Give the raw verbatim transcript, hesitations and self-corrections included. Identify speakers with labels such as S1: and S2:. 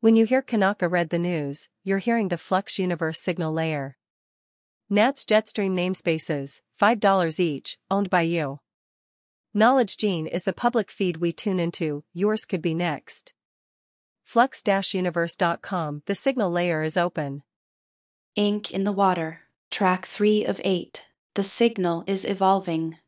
S1: When you hear Kanaka read the news, you're hearing the Flux Universe signal layer. N A T's Jetstream namespaces, five dollars each, owned by you. Knowledge Gene is the public feed we tune into, yours could be next. flux universe dot com, the signal layer is open.
S2: Ink in the Water, track three of eight. The signal is evolving.